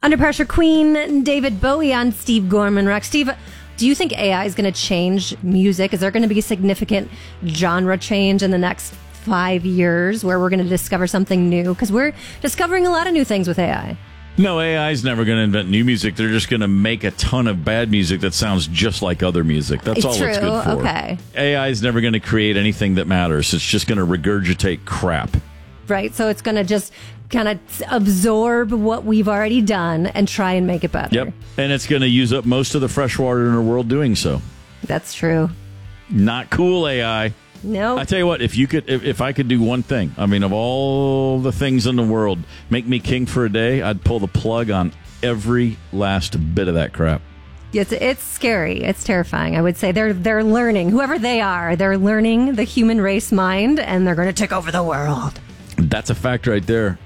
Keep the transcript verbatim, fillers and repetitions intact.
Under Pressure Queen, David Bowie on Steve Gorman Rock. Steve, do you think A I is going to change music? Is there going to be a significant genre change in the next five years where we're going to discover something new? Because we're discovering a lot of new things with A I. No, A I is never going to invent new music. They're just going to make a ton of bad music that sounds just like other music. That's all True. it's good for. Okay. A I is never going to create anything that matters. It's just going to regurgitate crap. Right, so it's going to just kind of absorb what we've already done and try and make it better. Yep, and it's going to use up most of the fresh water in the world doing so. That's true. Not cool, A I. No. I tell you what, if you could, if, if I could do one thing, I mean, of all the things in the world, make me king for a day, I'd pull the plug on every last bit of that crap. It's it's scary. It's terrifying. I would say they're they're learning. Whoever they are, they're learning the human race mind, and they're going to take over the world. That's a fact right there.